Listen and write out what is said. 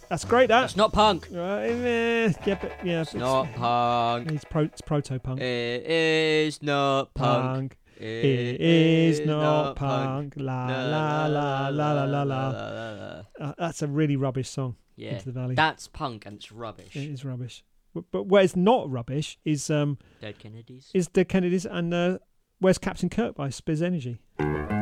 That's great. That's not punk. It's not punk. It's proto-punk. It is not punk. It is not punk. La la la la la la la. That's a really rubbish song. Yeah, Into the Valley. that's punk and it's rubbish. It is rubbish. But where it's not rubbish is Dead Kennedys. Dead Kennedys and Where's Captain Kirk by Spiz Energy.